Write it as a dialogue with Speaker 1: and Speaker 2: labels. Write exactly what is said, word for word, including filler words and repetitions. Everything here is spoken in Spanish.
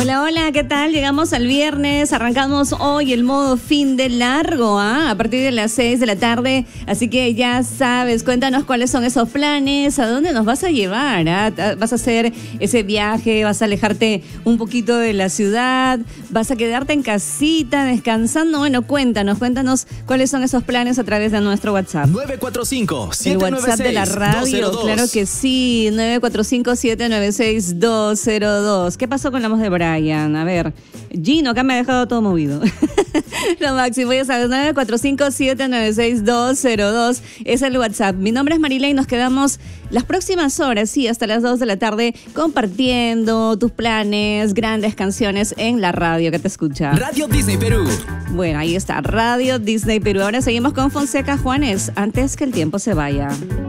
Speaker 1: Hola, hola, ¿qué tal? Llegamos al viernes, arrancamos hoy el modo fin de largo, ¿ah? A partir de las seis de la tarde, así que ya sabes, cuéntanos cuáles son esos planes, a dónde nos vas a llevar, ¿ah? ¿Vas a hacer ese viaje, vas a alejarte un poquito de la ciudad, vas a quedarte en casita descansando? Bueno, cuéntanos, cuéntanos cuáles son esos planes a través de nuestro WhatsApp.
Speaker 2: nueve cuatro cinco, siete nueve seis,
Speaker 1: el WhatsApp de la radio, claro que sí, nueve cuatro cinco, siete nueve seis, dos cero dos. ¿Qué pasó con la voz de Brian? A ver, Gino, acá me ha dejado todo movido. Lo máximo, ya sabes, nueve cuatro cinco, siete nueve seis, dos cero dos es el WhatsApp. Mi nombre es Marilei y nos quedamos las próximas horas, sí, hasta las dos de la tarde, compartiendo tus planes, grandes canciones en la radio que te escucha.
Speaker 2: Radio Disney Perú.
Speaker 1: Bueno, ahí está, Radio Disney Perú. Ahora seguimos con Fonseca Juanes, antes que el tiempo se vaya.